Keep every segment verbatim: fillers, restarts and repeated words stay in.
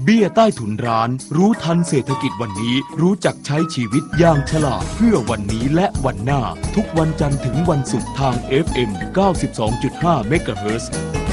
เบี้ยใต้ถุนร้านรู้ทันเศรษฐกิจวันนี้รู้จักใช้ชีวิตอย่างฉลาดเพื่อวันนี้และวันหน้าทุกวันจันทร์ถึงวันศุกร์ทาง เอฟ เอ็ม เก้าสิบสองจุดห้า เมกะเฮิรตซ์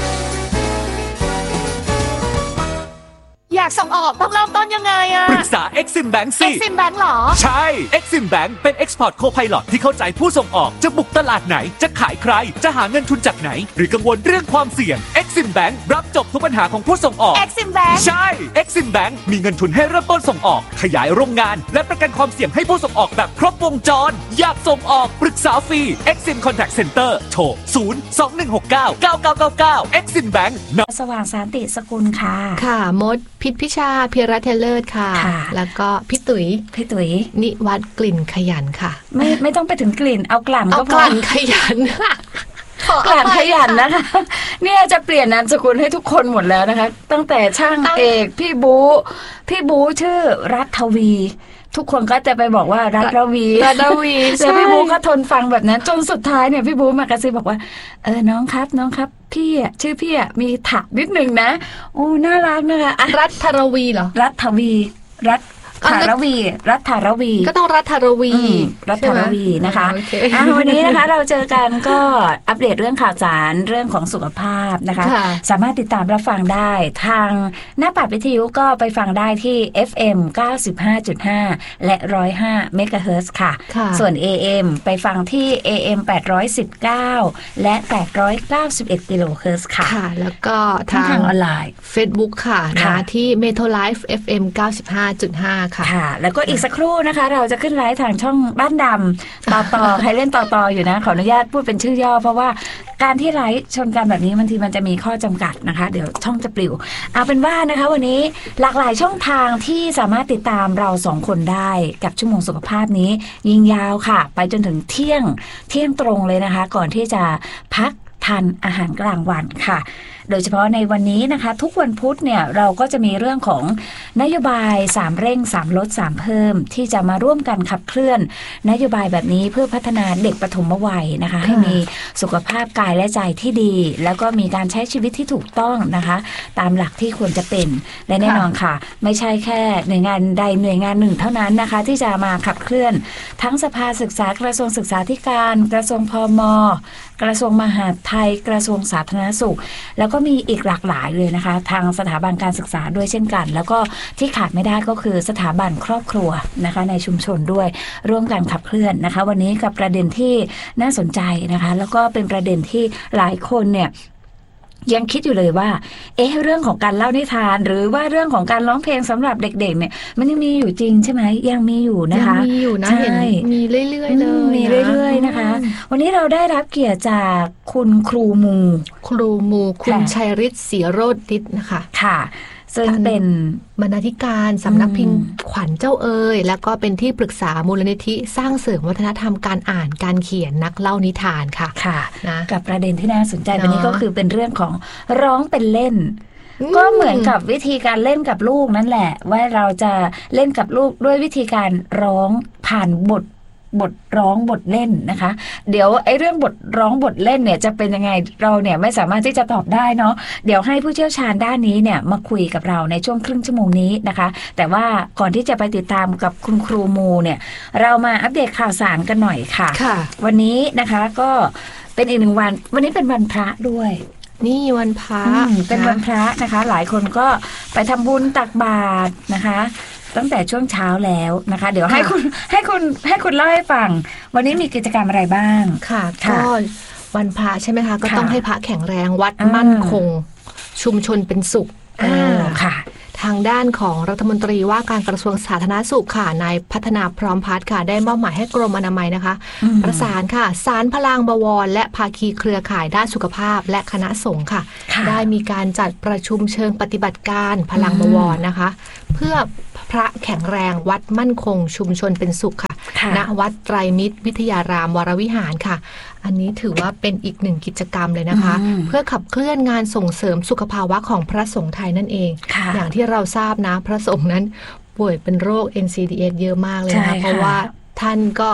อยากส่งออกต้องเริ่มต้นยังไงอะปรึกษา Exim Bank สิ Exim Bank หรอใช่ Exim Bank เป็น Export Co-Pilot ที่เข้าใจผู้ส่งออกจะบุกตลาดไหนจะขายใครจะหาเงินทุนจากไหนหรือกังวลเรื่องความเสี่ยง Exim Bank รับจบทุกปัญหาของผู้ส่งออก Exim Bank ใช่ Exim Bank มีเงินทุนให้เริ่มต้นส่งออกขยายโรงงานและประกันความเสี่ยงให้ผู้ส่งออกแบบครบวงจรอยากส่งออกปรึกษาฟรี Exim Contact Center โทรศูนย์ สองหนึ่งหกเก้า เก้าเก้าเก้าเก้า Exim Bank สว่างสันติสกุลค่ะค่ะมดพิษพิชาเพียรเทเลิศค่ะแล้วก็พี่ตุ๋ยพี่ตุ๋ยนิวัฒน์กลิ่นขยันค่ะไม่ไม่ต้องไปถึงกลิ่นเอากลั่นก็พอเอากลั่นขยันกลั่นขยันนะคะเนี่ยจะเปลี่ยนนามสกุลให้ทุกคนหมดแล้วนะคะตั้งแต่ช่างเอกพี่บูพี่บูชื่อรัฐวีทุกคนก็จะไปบอกว่ารัฐวีรัฐวีแล้วพี่บูก็ทนฟังแบบนั้นจนสุดท้ายเนี่ยพี่บูมากระซิบบอกว่าเออน้องครับน้องครับพี่อ่ะชื่อพี่อ่ะมีถักนิดนึงนะโอ้น่ารักนะคะรัฐรวีเหรอรัฐวีรัฐธารวีรัฐธารวีก็ต้องรัฐธารวีรัฐธารวีนะคะวันนี้นะคะเราเจอกันก็อัปเดตเรื่องข่าวสารเรื่องของสุขภาพนะคะสามารถติดตามรับฟังได้ทางหน้าปัดวิทยุก็ไปฟังได้ที่ เอฟ เอ็ม เก้าสิบห้าจุดห้า และหนึ่งร้อยห้าเมกะเฮิรตซ์ค่ะส่วน เอ เอ็ม ไปฟังที่ เอ เอ็ม แปดร้อยสิบเก้า และแปดร้อยเก้าสิบเอ็ดกิโลเฮิรตซ์ค่ะแล้วก็ทางออนไลน์ Facebook ค่ะนะที่ Metro Life เอฟ เอ็ม เก้าสิบห้าจุดห้า ค่ะแล้วก็อีกสักครู่นะคะเราจะขึ้นไลฟ์ทางช่องบ้านดำต่อต่อใครเล่นต่อต่ออยู่นะขออนุญาตพูดเป็นชื่อย่อเพราะว่าการที่ไลฟ์ชนกันแบบนี้บางทีมันจะมีข้อจำกัดนะคะเดี๋ยวช่องจะปลิวเอาเป็นว่านะคะวันนี้หลากหลายช่องทางที่สามารถติดตามเราสองคนได้กับชั่วโมงสุขภาพนี้ยิงยาวค่ะไปจนถึงเที่ยงเที่ยงตรงเลยนะคะก่อนที่จะพักทานอาหารกลางวันค่ะโดยเฉพาะในวันนี้นะคะทุกวันพุธเนี่ยเราก็จะมีเรื่องของนโยบายสามเร่งสามลดสามเพิ่มที่จะมาร่วมกันขับเคลื่อนนโยบายแบบนี้เพื่อพัฒนาเด็กปฐมวัยนะคะให้มีสุขภาพกายและใจที่ดีแล้วก็มีการใช้ชีวิตที่ถูกต้องนะคะตามหลักที่ควรจะเป็นและแน่นอนค่ะไม่ใช่แค่หน่วยงานใดหน่วยงานหนึ่งเท่านั้นนะคะที่จะมาขับเคลื่อนทั้งสภาศึกษากระทรวงศึกษาธิการกระทรวงพม.กระทรวงมหาดไทยกระทรวงสาธารณสุขแล้วก็มีอีกหลากหลายเลยนะคะทางสถาบันการศึกษาด้วยเช่นกันแล้วก็ที่ขาดไม่ได้ก็คือสถาบันครอบครัวนะคะในชุมชนด้วยร่วมกันขับเคลื่อนนะคะวันนี้กับประเด็นที่น่าสนใจนะคะแล้วก็เป็นประเด็นที่หลายคนเนี่ยยังคิดอยู่เลยว่าเอ๊ะเรื่องของการเล่านิทานหรือว่าเรื่องของการร้องเพลงสำหรับเด็กๆเนี่ยมันยังมีอยู่จริงใช่ไหมยังมีอยู่นะคะยังมีอยู่นะเห็นมีเรื่อยๆเลยมีเรื่อยๆนะคะวันนี้เราได้รับเกียรติจากคุณครูมูครูมูคุณชัยฤทธิ์ศรีโรจน์ฤทธิ์นะคะค่ะซึ่งเป็นบรรณาธิการสำนักพิมพ์ขวัญเจ้าเอ๋ยแล้วก็เป็นที่ปรึกษามูลนิธิสร้างเสริมวัฒนธรรมการอ่านการเขียนนักเล่านิทานค่ะค่ะนะกับประเด็นที่น่าสนใจวันนี้ก็คือเป็นเรื่องของร้องเป็นเล่นก็เหมือนกับวิธีการเล่นกับลูกนั่นแหละว่าเราจะเล่นกับลูกด้วยวิธีการร้องผ่านบทบทร้องบทเล่นนะคะเดี๋ยวไอ้เรื่องบทร้องบทเล่นเนี่ยจะเป็นยังไงเราเนี่ยไม่สามารถที่จะตอบได้เนาะเดี๋ยวให้ผู้เชี่ยวชาญด้านนี้เนี่ยมาคุยกับเราในช่วงครึ่งชั่วโมงนี้นะคะแต่ว่าก่อนที่จะไปติดตามกับคุณครูมูเนี่ยเรามาอัปเดตข่าวสารกันหน่อยค่ะค่ะวันนี้นะคะก็เป็นอีกหนึ่งวันวันนี้เป็นวันพระด้วยนี่วันพระเป็นวันพระนะคะหลายคนก็ไปทำบุญตักบาตรนะคะตั้งแต่ช่วงเช้าแล้วนะคะเดี๋ยวให้คุณให้คุณให้คุณเล่าให้ฟังวันนี้มีกิจกรรมอะไรบ้างค่ะก็วันพระใช่ไหมคะก็ต้องให้พระแข็งแรงวัดมั่นคงชุมชนเป็นสุขค่ะทางด้านของรัฐมนตรีว่าการกระทรวงสาธารณสุขค่ะนายพัฒนาพร้อมพัฒน์ค่ะได้มอบหมายให้กรมอนามัยนะคะประสานค่ะศาลพลางบวรและภาคีเครือข่ายด้านสุขภาพและคณะสงฆ์ค่ะได้มีการจัดประชุมเชิงปฏิบัติการพลังบวรนะคะเพื่อพระแข็งแรงวัดมั่นคงชุมชนเป็นสุขค่ะณวัดไตรมิตรวิทยารามวรวิหารค่ะอันนี้ถือว่าเป็นอีกหนึ่งกิจกรรมเลยนะคะเพื่อขับเคลื่อนงานส่งเสริมสุขภาวะของพระสงฆ์ไทยนั่นเองอย่างที่เราทราบนะพระสงฆ์นั้นป่วยเป็นโรค เอ็น ซี ดี เอส เยอะมากเลยนะเพราะว่าท่านก็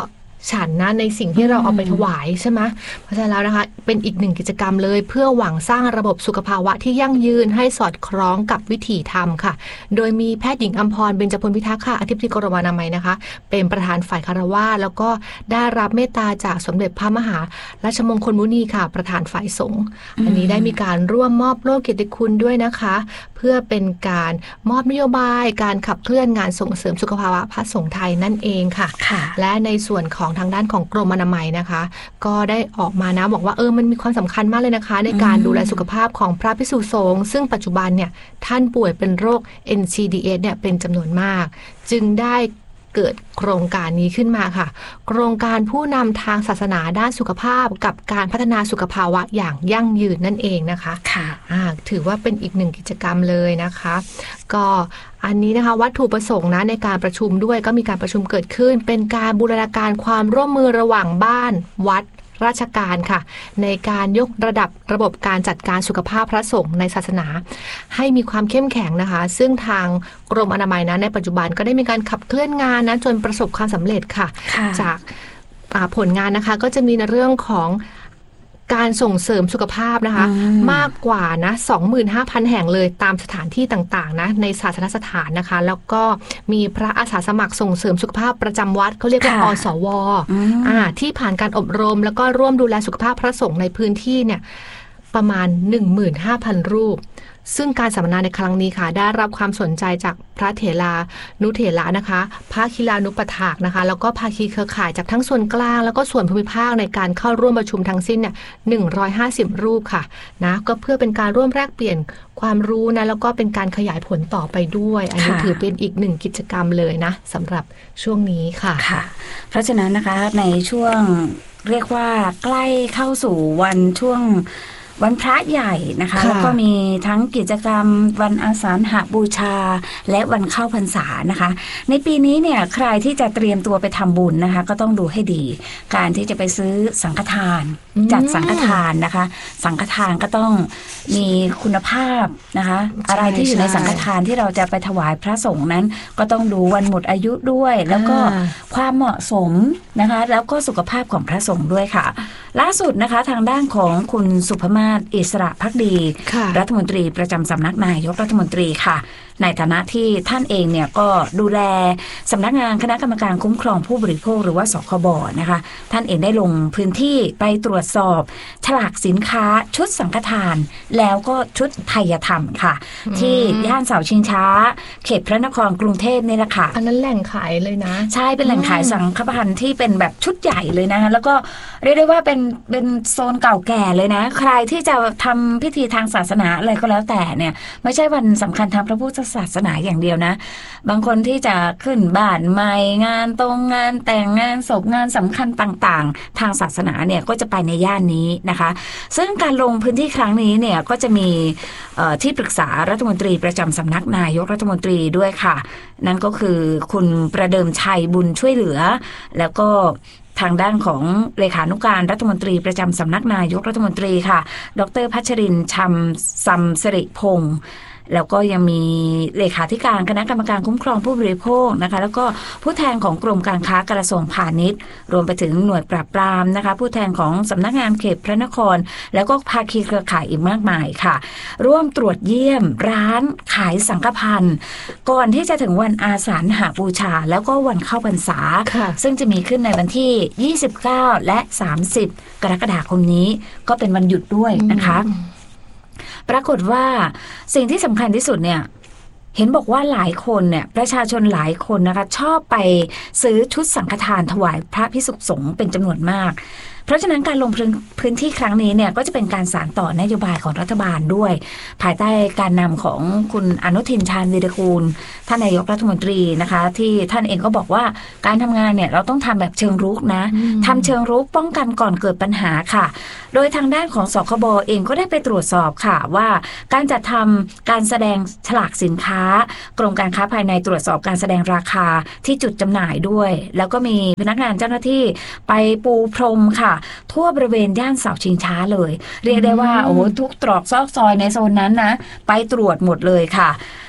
ฉันนะในสิ่งที่เราเอาไปถวายใช่ไหมเพราะฉะนั้นแล้วนะคะเป็นอีกหนึ่งกิจกรรมเลยเพื่อหวังสร้างระบบสุขภาวะที่ยั่งยืนให้สอดคล้องกับวิถีธรรมค่ะโดยมีแพทย์หญิงอัมพรเบญจพลพิทักษ์ค่ะอธิบดีกรมอนามัยนะคะเป็นประธานฝ่ายคารวะแล้วก็ได้รับเมตตาจากสมเด็จพระมหาราชมงคลมุนีค่ะประธานฝ่ายสงฆ์อันนี้ได้มีการร่วมมอบโล่เกียรติคุณด้วยนะคะเพื่อเป็นการมอบนโยบายการขับเคลื่อนงานส่งเสริมสุขภาวะพระสงฆ์ไทยนั่นเองค่ะและในส่วนของทางด้านของกรมอนามัยนะคะก็ได้ออกมานะบอกว่าเออมันมีความสำคัญมากเลยนะคะในการดูแลสุขภาพของพระภิกษุสงฆ์ซึ่งปัจจุบันเนี่ยท่านป่วยเป็นโรค เอ็น ซี ดี เอส เนี่ยเป็นจำนวนมากจึงได้เกิดโครงการนี้ขึ้นมาค่ะโครงการผู้นำทางศาสนาด้านสุขภาพกับการพัฒนาสุขภาวะอย่างยั่งยืนนั่นเองนะคะค่ะถือว่าเป็นอีกหนึ่งกิจกรรมเลยนะคะก็อันนี้นะคะวัตถุประสงค์นะในการประชุมด้วยก็มีการประชุมเกิดขึ้นเป็นการบูรณาการความร่วมมือระหว่างบ้านวัดราชการค่ะในการยกระดับระบบการจัดการสุขภาพพระสงฆ์ในศาสนาให้มีความเข้มแข็งนะคะซึ่งทางกรมอนามัยนะในปัจจุบันก็ได้มีการขับเคลื่อนงานนะจนประสบความสำเร็จค่ะจากผลงานนะคะก็จะมีในเรื่องของการส่งเสริมสุขภาพนะคะมากกว่านะ สองหมื่นห้าพัน แห่งเลยตามสถานที่ต่างๆนะในศาสนสถานนะคะแล้วก็มีพระอาสาสมัครส่งเสริมสุขภาพประจำวัดเขาเรียกว่าอสวอ่าที่ผ่านการอบรมแล้วก็ร่วมดูแลสุขภาพพระสงฆ์ในพื้นที่เนี่ยประมาณ หนึ่งหมื่นห้าพัน รูปซึ่งการสัมมนาในครั้งนี้ค่ะได้รับความสนใจจากพระเถรานุเถระนะคะพระคิลานุปถากนะคะแล้วก็ภาคีเครือข่ายจากทั้งส่วนกลางแล้วก็ส่วนภูมิภาคในการเข้าร่วมประชุมทั้งสิ้นเนี่ยหนึ่งร้อยห้าสิบรูปค่ะนะก็เพื่อเป็นการร่วมแลกเปลี่ยนความรู้นะแล้วก็เป็นการขยายผลต่อไปด้วยอันนี้ถือเป็นอีกหนึ่งกิจกรรมเลยนะสำหรับช่วงนี้ค่ะค่ะเพราะฉะนั้นนะคะในช่วงเรียกว่าใกล้เข้าสู่วันช่วงวันพระใหญ่นะคะแล้วก็มีทั้งกิจกรรมวันอาสาฬหบูชาและวันเข้าพรรษานะคะในปีนี้เนี่ยใครที่จะเตรียมตัวไปทำบุญนะคะก็ต้องดูให้ดีการที่จะไปซื้อสังฆทานจัดสังฆทานนะคะสังฆทานก็ต้องมีคุณภาพนะคะอะไรที่อยู่ในสังฆทานที่เราจะไปถวายพระสงฆ์นั้นก็ต้องดูวันหมดอายุด้วยแล้วก็ความเหมาะสมนะคะแล้วก็สุขภาพของพระสงฆ์ด้วยค่ะล่าสุดนะคะทางด้านของคุณสุภมาศอิสระภักดีรัฐมนตรีประจำสำนักนายกรัฐมนตรีค่ะในฐานะที่ท่านเองเนี่ยก็ดูแลสำนักงานคณะกรรมการคุ้มครองผู้บริโภคหรือว่าสคบนะคะท่านเองได้ลงพื้นที่ไปตรวจสอบฉลากสินค้าชุดสังฆทานแล้วก็ชุดไทยธรรมค่ะที่ย่านเสาชิงช้าเขตพระนครกรุงเทพนี่แหละค่ะอันนั้นแหล่งขายเลยนะใช่เป็นแหล่งขายสังฆทานที่เป็นแบบชุดใหญ่เลยนะแล้วก็เรียกได้ว่าเป็นเป็นโซนเก่าแก่เลยนะใครที่จะทำพิธีทางศาสนาอะไรก็แล้วแต่เนี่ยไม่ใช่วันสำคัญทางพระพุทธศาสนาอย่างเดียวนะบางคนที่จะขึ้นบ้านใหม่งานตรงงานแต่งงานศพงานสำคัญต่างๆทางศาสนาเนี่ยก็จะไปในย่านนี้นะคะซึ่งการลงพื้นที่ครั้งนี้เนี่ยก็จะมีที่ปรึกษารัฐมนตรีประจำสำนักนายกรัฐมนตรีด้วยค่ะนั่นก็คือคุณประเดิมชัยบุญช่วยเหลือแล้วก็ทางด้านของเลขานุการรัฐมนตรีประจำสำนักนายกรัฐมนตรีค่ะดร.พัชรินทร์ชำซัมสิริพงศ์แล้วก็ยังมีเลขาธิการคณะกรรมการคุ้มครองผู้บริโภคนะคะแล้วก็ผู้แทนของกรมการค้ากระทรวงพาณิชย์รวมไปถึงหน่วยปราบปรามนะคะผู้แทนของสำนักงานเขตพระนครแล้วก็ภาคีเครือข่ายอีกมากมายค่ะร่วมตรวจเยี่ยมร้านขายสังฆพันธ์ก่อนที่จะถึงวันอาสาฬหบูชาแล้วก็วันเข้าพรรษาซึ่งจะมีขึ้นในวันที่ยี่สิบเก้าและสามสิบกรกฎาคมนี้ก็เป็นวันหยุดด้วยนะคะปรากฏว่าสิ่งที่สำคัญที่สุดเนี่ยเห็นบอกว่าหลายคนเนี่ยประชาชนหลายคนนะคะชอบไปซื้อชุดสังฆทานถวายพระภิกษุสงฆ์เป็นจำนวนมากเพราะฉะนั้นการลงพื้นที่ครั้งนี้เนี่ยก็จะเป็นการสานต่อนโยบายของรัฐบาลด้วยภายใต้การนำของคุณอนุทินชาญวีรกูลท่านนายกรัฐมนตรีนะคะที่ท่านเองก็บอกว่าการทำงานเนี่ยเราต้องทำแบบเชิงรุกนะทำเชิงรุกป้องกันก่อนเกิดปัญหาค่ะโดยทางด้านของสคบเองก็ได้ไปตรวจสอบค่ะว่าการจัดทำการแสดงฉลากสินค้ากรมการค้าภายในตรวจสอบการแสดงราคาที่จุดจำหน่ายด้วยแล้วก็มีพนักงานเจ้าหน้าที่ไปปูพรมค่ะทั่วบริเวณย่านเสาชิงช้าเลยเรียกได้ว่าโอ้ทุกตรอกซอกซอยในโซนนั้นนะไปตรวจหมดเลยค่ะ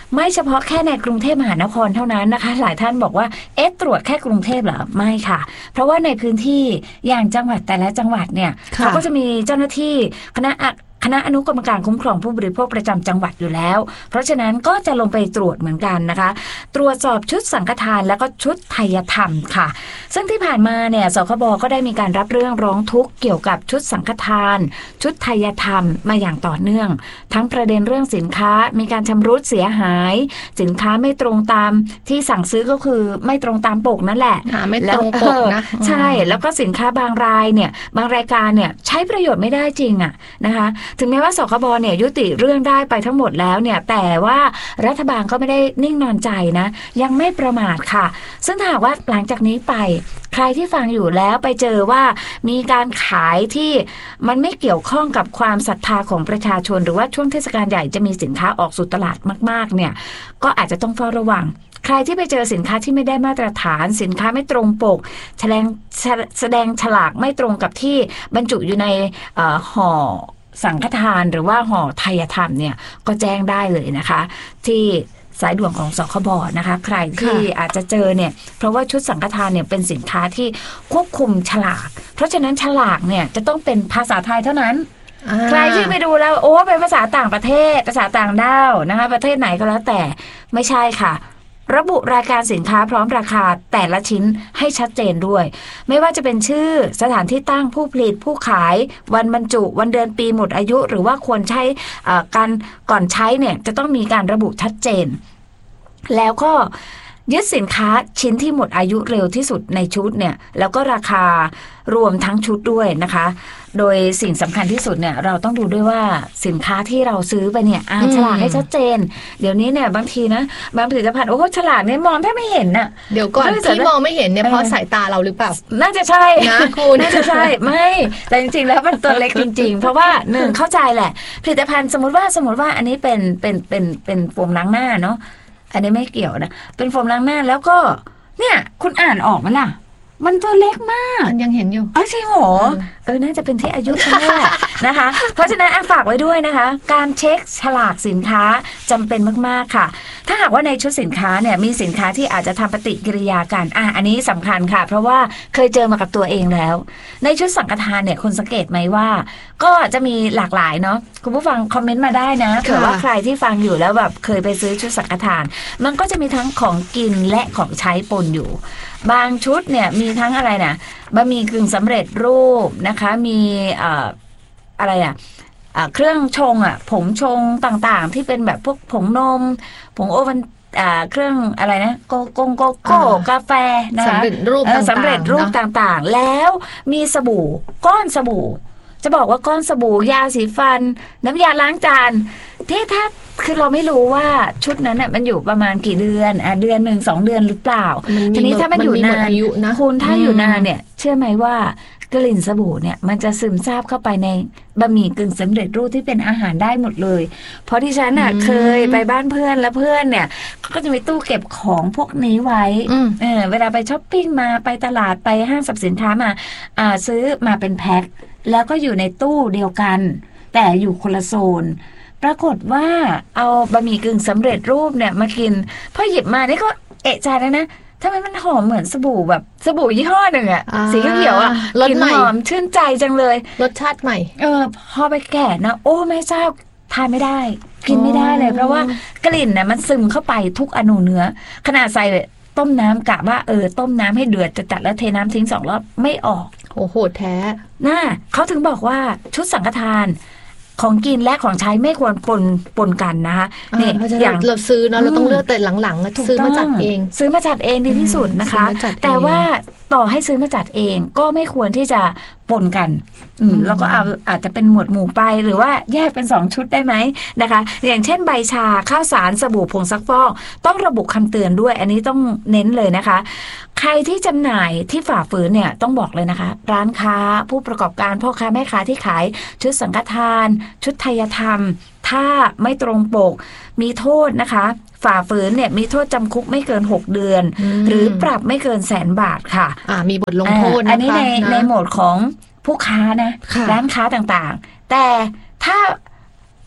ไม่เฉพาะแค่ในกรุงเทพมหานครเท่านั้นนะคะหลายท่านบอกว่าเอ๊ะตรวจแค่กรุงเทพเหรอไม่ค่ะเพราะว่าในพื้นที่อย่างจังหวัดแต่ละจังหวัดเนี่ยเขาก็จะมีเจ้าหน้าที่คณะคณะอนุกรรมการคุ้มครองผู้บริโภคประจำจังหวัดอยู่แล้วเพราะฉะนั้นก็จะลงไปตรวจเหมือนกันนะคะตรวจสอบชุดสังฆทานแล้วก็ชุดไทยธรรมค่ะซึ่งที่ผ่านมาเนี่ยสคบก็ได้มีการรับเรื่องร้องทุกข์เกี่ยวกับชุดสังฆทานชุดไทยธรรมมาอย่างต่อเนื่องทั้งประเด็นเรื่องสินค้ามีการชำรุดเสียหายสินค้าไม่ตรงตามที่สั่งซื้อก็คือไม่ตรงตามปกนั่นแหละไม่ตรงปกนะใช่แล้วก็สินค้าบางรายเนี่ยบางรายการเนี่ยใช้ประโยชน์ไม่ได้จริงอ่ะนะคะถึงแม้ว่าสคบเนี่ยยุติเรื่องได้ไปทั้งหมดแล้วเนี่ยแต่ว่ารัฐบาลก็ไม่ได้นิ่งนอนใจนะยังไม่ประมาทค่ะซึ่งถ้าหากว่าหลังจากนี้ไปใครที่ฟังอยู่แล้วไปเจอว่ามีการขายที่มันไม่เกี่ยวข้องกับความศรัทธาของประชาชนหรือว่าช่วงเทศกาลใหญ่จะมีสินค้าออกสู่ตลาดมากๆเนี่ยก็อาจจะต้องเฝ้าระวังใครที่ไปเจอสินค้าที่ไม่ได้มาตรฐานสินค้าไม่ตรงปกแสดงแสดงฉลากไม่ตรงกับที่บรรจุอยู่ในห่อสังฆทานหรือว่าห่อไทยธรรมเนี่ยก็แจ้งได้เลยนะคะที่สายด่วนของสคบนะคะใครที่อาจจะเจอเนี่ยเพราะว่าชุดสังฆทานเนี่ยเป็นสินค้าที่ควบคุมฉลากเพราะฉะนั้นฉลากเนี่ยจะต้องเป็นภาษาไทยเท่านั้นใครที่ไปดูแล้วโอ้เป็นภาษาต่างประเทศภาษาต่างด้าวนะคะประเทศไหนก็แล้วแต่ไม่ใช่ค่ะระบุรายการสินค้าพร้อมราคาแต่ละชิ้นให้ชัดเจนด้วยไม่ว่าจะเป็นชื่อสถานที่ตั้งผู้ผลิตผู้ขายวันบรรจุวันเดือนปีหมดอายุหรือว่าควรใช้การก่อนใช้เนี่ยจะต้องมีการระบุชัดเจนแล้วก็ยึดสินค้าชิ้นที่หมดอายุเร็วที่สุดในชุดเนี่ยแล้วก็ราคารวมทั้งชุดด้วยนะคะโดยสิ่งสำคัญที่สุดเนี่ยเราต้องดูด้วยว่าสินค้าที่เราซื้อไปเนี่ยอ่านฉลากให้ชัดเจนเดี๋ยวนี้เนี่ยบางทีนะบางผลิตภัณฑ์โอ้ฉลากเนี่ยมองแทบไม่เห็นน่ะเดี๋ยวก่อนที่มองไม่เห็นเนี่ยเพราะสายตาเราหรือเปล่าน่าจะใช่นะคุณน่าจะใช่ไม่แต่จริงๆแล้วมันตัวเล็กจริงๆเพราะว่าหนึ่งเข้าใจแหละผลิตภัณฑ์สมมติว่าสมมติว่าอันนี้เป็นเป็นเป็นเป็นโฟมล้างหน้าเนาะอันนี้ไม่เกี่ยวนะเป็นโฟมล้างหน้าแล้วก็เนี่ยคุณอ่านออกไหมล่ะมันตัวเล็กมากมันยังเห็นอยู่อ๋อใช่หรอเออน่าจะเป็นที่อายุแค่นะคะเพราะฉะนั้นฝากไว้ด้วยนะคะการเช็คฉลากสินค้าจำเป็นมากๆค่ะถ้าหากว่าในชุดสินค้าเนี่ยมีสินค้าที่อาจจะทำปฏิกิริยากันอ่ะอันนี้สำคัญค่ะเพราะว่าเคยเจอมากับตัวเองแล้วในชุดสังฆทานเนี่ยคุณสังเกตไหมว่าก็จะมีหลากหลายเนาะคุณผู้ฟังคอมเมนต์มาได้นะเผื่อว่าใครที่ฟังอยู่แล้วแบบเคยไปซื้อชุดสังฆทานมันก็จะมีทั้งของกินและของใช้ปนอยู่บางชุดเนี่ยมีทั้งอะไรนะบะหมี่กึ่งสำเร็จรูปนะคะมีเอ่ออะไรอ่ะเครื่องชงอ่ะผงชงต่างๆที่เป็นแบบพวกผงนมผงโอวัลเครื่องอะไรนะโกโก้โกโก้กาแฟนะคะสำเร็จรูปต่างๆสำเร็จรูปต่างๆแล้วมีสบู่ก้อนสบู่จะบอกว่าก้อนสบู่ยาสีฟันน้ำยาล้างจานที่ถ้าคือเราไม่รู้ว่าชุดนั้นน่ะมันอยู่ประมาณกี่เดือนอ่ะเดือนหนึ่งสองเดือนหรือเปล่าทีนี้ถ้ามันอยู่นานคุณถ้าอยู่นานเนี่ยเชื่อไหมว่ากลิ่นสบู่เนี่ยมันจะซึมซาบเข้าไปในบะหมี่กึ่งสำเร็จรูปที่เป็นอาหารได้หมดเลยเพราะที่ฉันน่ะเคยไปบ้านเพื่อนแล้วเพื่อนเนี่ยก็จะมีตู้เก็บของพวกนี้ไว้เออเวลาไปช้อปปิ้งมาไปตลาดไปห้างสรรพสินค้ามาอ่าซื้อมาเป็นแพ็คแล้วก็อยู่ในตู้เดียวกันแต่อยู่คนละโซนปรากฏว่าเอาบะหมี่กึ่งสำเร็จรูปเนี่ยมากินพอหยิบมานี่ก็เอะใจแล้วนะทำไมมันหอมเหมือนสบู่แบบสบู่ยี่ห้อหนึ่งอะสีเขียวอะกลิ่นหอมชื่นใจจังเลยรสชาติใหม่เออพอไปแกะนะโอ้ไม่ทราบทานไม่ได้กินไม่ได้เลยเพราะว่ากลิ่นเนี่ยมันซึมเข้าไปทุกอนูเนื้อขนาดใส่ต้มน้ำกะว่าเออต้มน้ำให้เดือดจะจัดแล้วเทน้ำทิ้งสองรอบไม่ออกโอ้โหแท้น่าเขาถึงบอกว่าชุดสังฆทานของกินและของใช้ไม่ควรปนปนกันนะคะเนี่ยอย่างเราซื้อเนาะเราต้องเลือกแต่หลังๆซื้อมาจัดเองซื้อมาจัดเองดีที่สุดนะคะแต่ว่าต่อให้ซื้อมาจัดเองก็ไม่ควรที่จะปนกันอืมแล้วก็เอาอาจจะเป็นหมวดหมู่ไปหรือว่าแยกเป็นสองชุดได้ไหมนะคะอย่างเช่นใบชาข้าวสารสบู่ผงซักฟอกต้องระบุคำเตือนด้วยอันนี้ต้องเน้นเลยนะคะใครที่จำหน่ายที่ฝ่าฝืนเนี่ยต้องบอกเลยนะคะร้านค้าผู้ประกอบการพ่อค้าแม่ค้าที่ขายชุดสังฆทานชุดไทยธรรมถ้าไม่ตรงปกมีโทษนะคะฝ่าฝืนเนี่ยมีโทษจำคุกไม่เกินหกเดือนหรือปรับไม่เกินแสนบาทค่ะอ่ามีบทลงโทษนะคะอันนี้ในในโหมดของผู้ค้านะร้านค้าต่างๆแต่ถ้า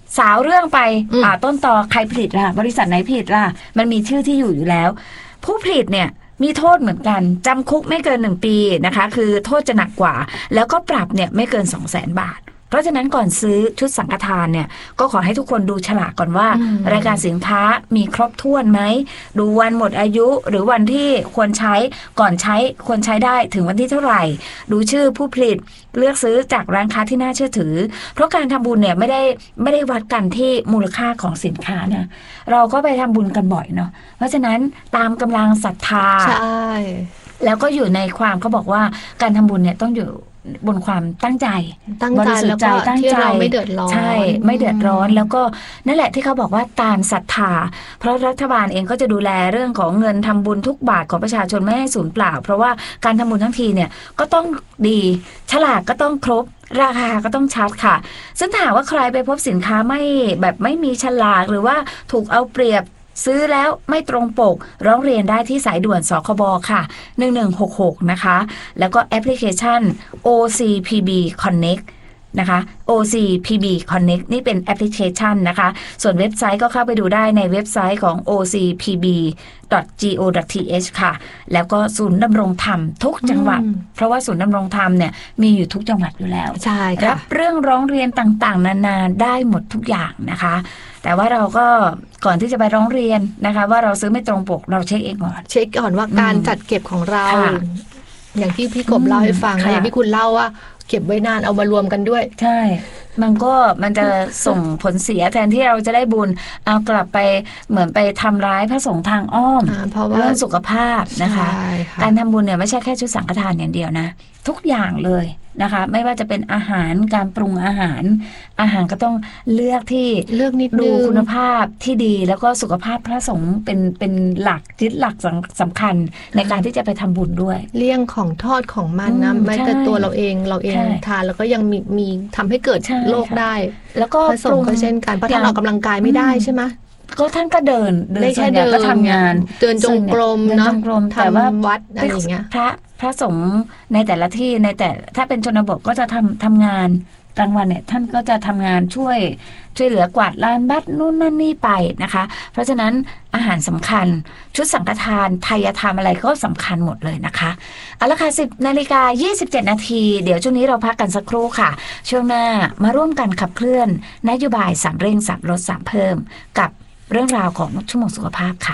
สาวเรื่องไปอืมอ่าต้นตอใครผลิตล่ะบริษัทไหนผลิตล่ะมันมีชื่อที่อยู่อยู่แล้ว ผู้ผลิตเนี่ยมีโทษเหมือนกันจำคุกไม่เกินหนึ่งปีนะคะคือโทษจะหนักกว่าแล้วก็ปรับเนี่ยไม่เกิน สองแสน บาทเพราะฉะนั้นก่อนซื้อชุดสังฆทานเนี่ยก็ขอให้ทุกคนดูฉลากก่อนว่าอืมรายการสินค้ามีครบถ้วนไหมดูวันหมดอายุหรือวันที่ควรใช้ก่อนใช้ควรใช้ได้ถึงวันที่เท่าไหร่ดูชื่อผู้ผลิตเลือกซื้อจากร้านค้าที่น่าเชื่อถือเพราะการทำบุญเนี่ยไม่ได้ไม่ได้วัดกันที่มูลค่าของสินค้านะเราก็ไปทำบุญกันบ่อยเนาะเพราะฉะนั้นตามกำลังศรัทธาใช่แล้วก็อยู่ในความเขาบอกว่าการทำบุญเนี่ยต้องอยู่บนความตั้งใจตั้งใจบริสุทแล้วธิ์ใจก็ตั้งที่ใจเราไม่เดือดร้อนใช่ไม่เดือดร้อนแล้วก็นั่นแหละที่เขาบอกว่าตามศรัทธาเพราะรัฐบาลเองก็จะดูแลเรื่องของเงินทำบุญทุกบาทของประชาชนไม่ให้สูญเปล่า เพราะว่าการทำบุญทั้งทีเนี่ยก็ต้องดีฉลากก็ต้องครบราคาก็ต้องชัดค่ะซึ่งถ้าหากว่าใครไปพบสินค้าไม่แบบไม่มีฉลากหรือว่าถูกเอาเปรียบซื้อแล้วไม่ตรงปกร้องเรียนได้ที่สายด่วนสคบค่ะหนึ่งหนึ่งหกหกนะคะแล้วก็แอปพลิเคชัน โอ ซี พี บี Connect นะคะ โอ ซี พี บี Connect นี่เป็นแอปพลิเคชันนะคะส่วนเว็บไซต์ก็เข้าไปดูได้ในเว็บไซต์ของ โอ ซี พี บี ดอท จี โอ ดอท ที เอช ค่ะแล้วก็ศูนย์ดำรงธรรมทุกจังหวัดอืมเพราะว่าศูนย์ดำรงธรรมเนี่ยมีอยู่ทุกจังหวัดอยู่แล้วใช่รัค่ะบเรื่องร้องเรียนต่างๆนานาได้หมดทุกอย่างนะคะแต่ว่าเราก็ก่อนที่จะไปร้องเรียนนะคะว่าเราซื้อไม่ตรงปกเราเช็คเองก่อนเช็คก่อนว่าการจัดเก็บของเราค่ะอย่างที่พี่กบเล่าให้ฟังค่ะอย่างที่คุณเล่าว่าเก็บไว้นานเอามารวมกันด้วยใช่ มันก็มันจะส่งผลเสียแทนที่เราจะได้บุญเอากลับไปเหมือนไปทำร้ายพระสงฆ์ทางอ้อมอ่าเพราะว่าเรื่องสุขภาพนะคะใช่ค่ะการทำบุญเนี่ยไม่ใช่แค่ชุดสังฆทานอย่างเดียวนะทุกอย่างเลยนะคะ ไม่ว่าจะเป็นอาหารการปรุงอาหาร อาหารก็ต้องเลือกที่เลือกนิดดูนึงคุณภาพที่ดีแล้วก็สุขภาพพระสงฆ์เป็นเป็นหลักยึดหลักสำสำคัญในการที่จะไปทำบุญด้วยเลี่ยงของทอดของมันนะอืมแม้แต่ใช่ตัวเราเองเราเองใช่ทานแล้วก็ยังมีมีทำให้เกิดใช่โรคค่ะได้แล้วก็พระสงฆ์ก็เช่นกันเพราะท่านออกกำลังกายไม่ได้ใช่ไหมก็ท่านก็เดินเดินได้แค่ส่วนใหญ่เดินก็ทำงานเดินจงกรมเดินเนาะจงกรมแต่ว่าทำวัดอะไรอย่างเงี้ยพระพระสงฆ์ในแต่ละที่ในแต่ถ้าเป็นชนบทก็จะทำทำงานกลางวันเนี่ยท่านก็จะทำงานช่วยช่วยเหลือกวาดลานบัดนู่นนั่นนี่ไปนะคะ เพราะฉะนั้นอาหารสำคัญชุดสังฆทานไทยธรรมอะไรก็สำคัญหมดเลยนะคะเอาละค่ะสิบนาฬิกายี่สิบเจ็ดนาทีเดี๋ยวช่วงนี้เราพักกันสักครู่ค่ะช่วงหน้ามาร่วมกันขับเคลื่อนนโยบายสามเร่งสามลดสามเพิ่มกับเรื่องราวของชั่วโมงสุขภาพค่ะ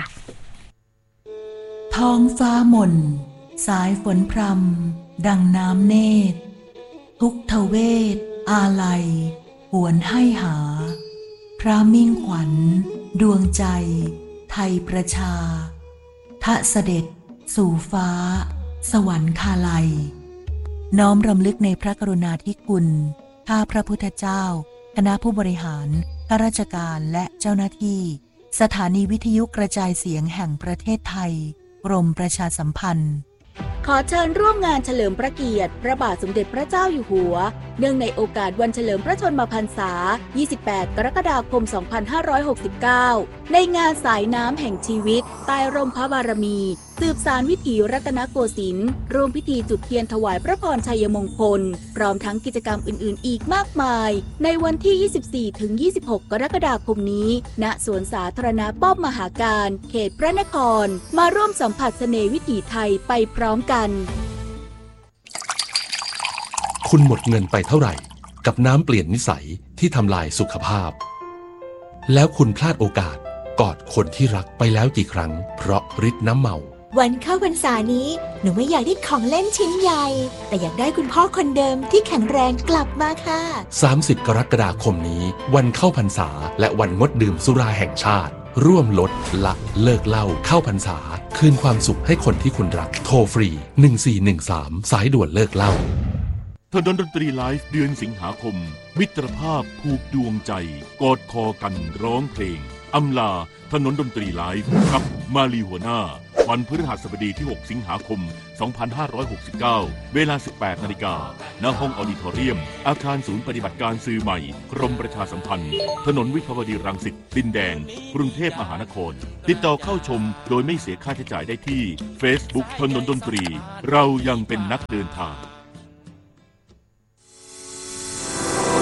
ท้องฟ้าหม่นสายฝนพรำดังน้ำเนตรทุกทเวทอาลัยหวนให้หา พระมิ่งขวัญดวงใจไทยประชาทะเสด็จสู่ฟ้า สวรรคาลัยน้อมรำลึกในพระกรุณาธิคุณข้าพระพุทธเจ้าคณะผู้บริหารข้าราชการและเจ้าหน้าที่สถานีวิทยุกระจายเสียงแห่งประเทศไทยกรมประชาสัมพันธ์ขอเชิญร่วมงานเฉลิมพระเกียรติพระบาทสมเด็จพระเจ้าอยู่หัวเนื่องในโอกาสวันเฉลิมพระชนมพรรษา ยี่สิบแปด กรกฎาคม สองพันห้าร้อยหกสิบเก้า ในงานสายน้ำแห่งชีวิตใต้ร่มพระบารมีสืบสานวิถีรัตนโกสินทร์ร่วมพิธีจุดเทียนถวายพระพรชัยมงคลพร้อมทั้งกิจกรรมอื่นๆ อีกมากมายในวันที่ ยี่สิบสี่ถึงยี่สิบหก กรกฎาคมนี้ณสวนสาธารณะป้อมมหาการเขตพระนครมาร่วมสัมผัสเสน่ห์วิถีไทยไปพร้อมกันคุณหมดเงินไปเท่าไหร่กับน้ำเปลี่ยนนิสัยที่ทำลายสุขภาพแล้วคุณพลาดโอกาสกอดคนที่รักไปแล้วกี่ครั้งเพราะฤทธิ์น้ำเมาวันเข้าพรรษานี้หนูไม่อยากได้ของเล่นชิ้นใหญ่แต่อยากได้คุณพ่อคนเดิมที่แข็งแรงกลับมาค่ะสามสิบ กรกฎาคมนี้วันเข้าพรรษาและวันงดดื่มสุราแห่งชาติร่วมลดละเลิกเหล้าเข้าพรรษาคืนความสุขให้คนที่คุณรักโทรฟรีหนึ่งสี่หนึ่งสามสายด่วนเลิกเหล้าถนนดนตรีไลฟ์เดือนสิงหาคมมิตรภาพผูกดวงใจกอดคอกันร้องเพลงอำลาถนนดนตรีไลฟ์กับมาลีหัวหน้าวันพฤหัสบดีที่ หก สิงหาคม สองพันห้าร้อยหกสิบเก้า เวลา สิบแปดนาฬิกา ณ ห้องออดิทอเรียมอาคารศูนย์ปฏิบัติการสื่อใหม่กรมประชาสัมพันธ์ถนนวิภาวดีรังสิตดินแดงกรุงเทพมหานครติดต่อเข้าชมโดยไม่เสียค่าใช้จ่ายได้ที่ Facebook ถนนดนตรีเรายังเป็นนักเดินทางคุณ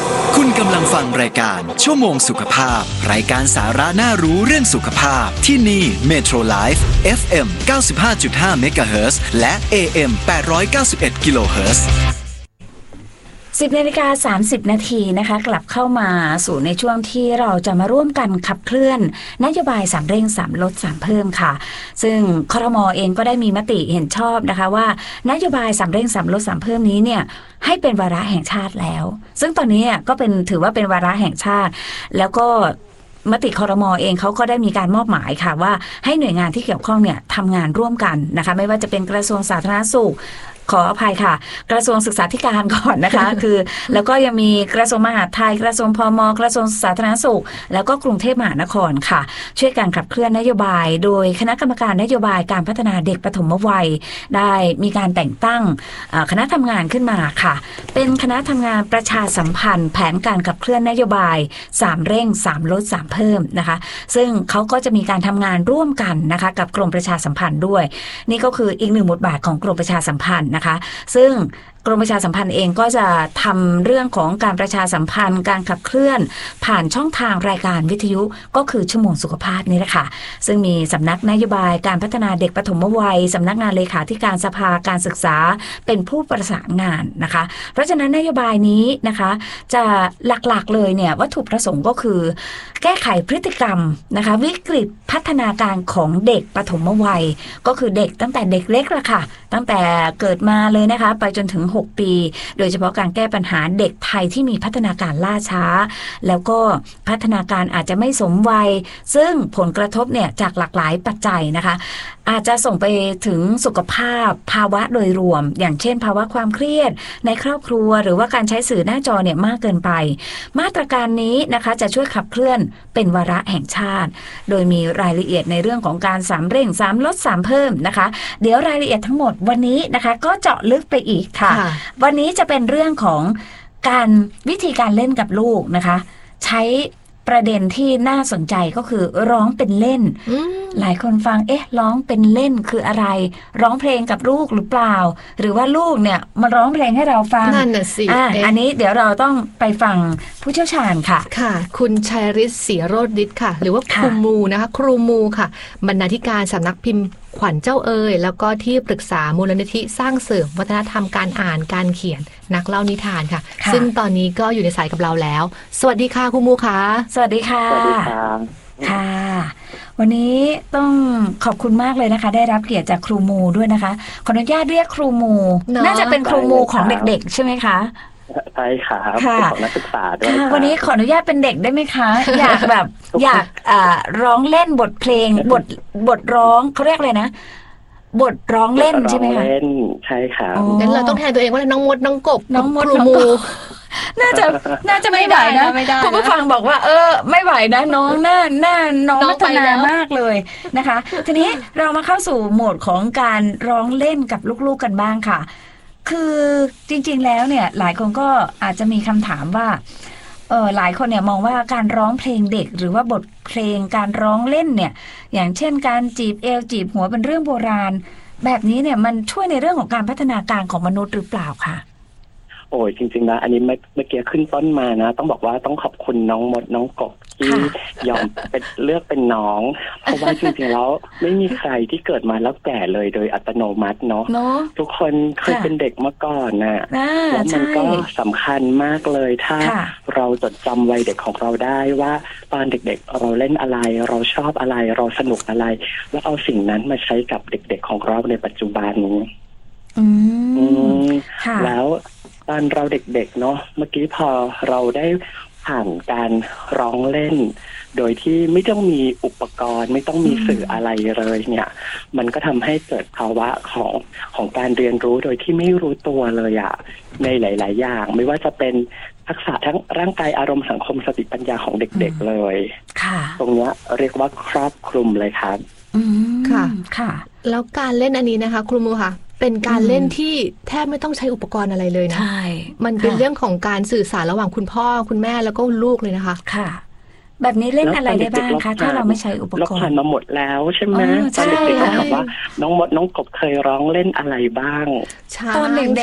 คุณกำลังฟังรายการชั่วโมงสุขภาพรายการสาระน่ารู้เรื่องสุขภาพที่นี่ Metro Life เอฟ เอ็ม เก้าสิบห้าจุดห้า เมกะเฮิรตซ์และ เอ เอ็ม แปดร้อยเก้าสิบเอ็ด กิโลเฮิรตซ์สิบนาฬิกาสามสิบนาทีนะคะกลับเข้ามาสู่ในช่วงที่เราจะมาร่วมกันขับเคลื่อนนโยบายสามเร่งสามลดสามเพิ่มค่ะซึ่งครม.เองก็ได้มีมติเห็นชอบนะคะว่านโยบายสามเร่งสามลดสามเพิ่มนี้เนี่ยให้เป็นวาระแห่งชาติแล้วซึ่งตอนนี้ก็เป็นถือว่าเป็นวาระแห่งชาติแล้วก็มติครม.เองเขาก็ได้มีการมอบหมายค่ะว่าให้หน่วยงานที่เกี่ยวข้องเนี่ยทำงานร่วมกันนะคะไม่ว่าจะเป็นกระทรวงสาธารณสุขขออภัยค่ะกระทรวงศึกษาธิการก่อนนะคะ คือแล้วก็ยังมีกระทรวงมหาดไทยกระทรวงพม.กระทรวงสาธารณสุขแล้วก็กรุงเทพมหานครค่ะช่วยการขับเคลื่อนนโยบายโดยคณะกรรมการนโยบายการพัฒนาเด็กปฐมวัยได้มีการแต่งตั้งคณะทำงานขึ้นมาค่ะเป็นคณะทำงานประชาสัมพันธ์แผนการขับเคลื่อนนโยบายสามเร่งสามลดสามเพิ่มนะคะซึ่งเขาก็จะมีการทำงานร่วมกันนะคะกับกรมประชาสัมพันธ์ด้วยนี่ก็คืออีกหนึ่งบทบาทของกรมประชาสัมพันธ์นะคะซึ่งกรมประชาสัมพันธ์เองก็จะทำเรื่องของการประชาสัมพันธ์การขับเคลื่อนผ่านช่องทางรายการวิทยุก็คือชั่วโมงสุขภาพนี่แหละค่ะซึ่งมีสำนักนโยบายการพัฒนาเด็กปฐมวัยสำนักงานเลขาธิการสภาการศึกษาเป็นผู้ประสานงานนะคะเพราะฉะนั้นนโยบายนี้นะคะจะหลักๆเลยเนี่ยวัตถุประสงค์ก็คือแก้ไขพฤติกรรมนะคะวิกฤตพัฒนาการของเด็กปฐมวัยก็คือเด็กตั้งแต่เด็กเล็กละค่ะตั้งแต่เกิดมาเลยนะคะไปจนถึงหกปีโดยเฉพาะการแก้ปัญหาเด็กไทยที่มีพัฒนาการล่าช้าแล้วก็พัฒนาการอาจจะไม่สมวัยซึ่งผลกระทบเนี่ยจากหลากหลายปัจจัยนะคะอาจจะส่งไปถึงสุขภาพภาวะโดยรวมอย่างเช่นภาวะความเครียดในครอบครัวหรือว่าการใช้สื่อหน้าจอเนี่ยมากเกินไปมาตรการนี้นะคะจะช่วยขับเคลื่อนเป็นวาระแห่งชาติโดยมีรายละเอียดในเรื่องของการสามเร่งสามลดสามเพิ่มนะคะเดี๋ยวรายละเอียดทั้งหมดวันนี้นะคะก็เจาะลึกไปอีกค่ะวันนี้จะเป็นเรื่องของการวิธีการเล่นกับลูกนะคะใช้ประเด็นที่น่าสนใจก็คือร้องเป็นเล่นหลายคนฟังเอ๊ะร้องเป็นเล่นคืออะไรร้องเพลงกับลูกหรือเปล่าหรือว่าลูกเนี่ยมาร้องเพลงให้เราฟังนั่นน่ะสิอ่ะอันนี้เดี๋ยวเราต้องไปฟังผู้เชี่ยวชาญค่ะค่ะคุณชัยฤทธิ์ศรีโรจน์ฤทธิ์ค่ะหรือว่าครูมูนะคะครูมูค่ะบรรณาธิการสำนักพิมพ์ขวัญเจ้าเอ๋ยแล้วก็ที่ปรึกษามูลนิธิสร้างเสริมวัฒนธรรมการอ่านการเขียนนักเล่านิทานค่ะซึ่งตอนนี้ก็อยู่ในสายกับเราแล้วสวัสดีค่ะครูมูค่ะสวัสดีค่ะสวัสดีค่ะค่ะวันนี้ต้องขอบคุณมากเลยนะคะได้รับเกียรติจากครูมูด้วยนะคะขออนุญาตเรียกครูมูน่าจะเป็นครูมูของเด็กๆใช่ไหมคะใช่ค่ะเป็นของนักศึกษาด้วยค่ะวันนี้ขออนุญาตเป็นเด็กได้ไหมคะอยากแบบอยากร้องเล่นบทเพลงบทบทร้องเขาเรียกอะไรนะบทร้องเล่นใช่ไหมคะเล่นใช่ค่ะงั้นเราต้องแทนตัวเองว่าน้องมดน้องกบน้องมดครูมูน่าจะน่าจะไม่ไหวนะคุณผู้ฟังบอกว่าเออไม่ไหวนะน้องหน้าหน้าน้องพัฒนามากเลยนะคะทีนี้เรามาเข้าสู่โหมดของการร้องเล่นกับลูกๆกันบ้างค่ะคือจริงๆแล้วเนี่ยหลายคนก็อาจจะมีคำถามว่าเออหลายคนเนี่ยมองว่าการร้องเพลงเด็กหรือว่าบทเพลงการร้องเล่นเนี่ยอย่างเช่นการจีบเอวจีบหัวเป็นเรื่องโบราณแบบนี้เนี่ยมันช่วยในเรื่องของการพัฒนาการของมนุษย์หรือเปล่าคะโอ้ยจริงๆนะอันนี้เมื่อกี้ขึ้นต้นมานะต้องบอกว่าต้องขอบคุณน้องมดน้องกบที่ยอมเป็นเลือกเป็นน้องเพราะว่าจริงๆแล้วไม่มีใครที่เกิดมาแล้วแก่เลยโดยอัตโนมัติเนาะทุกคนเคยเป็นเด็กมาก่อนน่ะแล้วมันก็สำคัญมากเลยถ้าเราจดจำวัยเด็กของเราได้ว่าตอนเด็กๆเราเล่นอะไรเราชอบอะไรเราสนุกอะไรแล้วเอาสิ่งนั้นมาใช้กับเด็กๆของเราในปัจจุบันอืมแล้วตอนเราเด็กๆเนาะเมื่อกี้พอเราได้ผ่านการร้องเล่นโดยที่ไม่ต้องมีอุปกรณ์ไม่ต้องมีสื่ออะไรเลยเนี่ยมันก็ทำให้เกิดภาวะของของการเรียนรู้โดยที่ไม่รู้ตัวเลยอะในหลายๆอย่างไม่ว่าจะเป็นทักษะทั้งร่างกายอารมณ์สังคมสติปัญญาของเด็กๆเลยตรงนี้เรียกว่าครอบคลุมเลยครับค่ะค่ะแล้วการเล่นอันนี้นะคะครูมูค่ะเป็นการเล่นที่แทบไม่ต้องใช้อุปกรณ์อะไรเลยนะมันเป็นเรื่องของการสื่อสารระหว่างคุณพ่อคุณแม่แล้วก็ลูกเลยนะคะค่ะแบบนี้เล่นอะไรได้บ้างคะถ้าเราไม่ใช้อุปกรณ์เราผ่านมาหมดแล้วใช่ไหมตอนเด็กๆถามว่าน้องมดน้องกบเคยร้องเล่นอะไรบ้างตอนเด็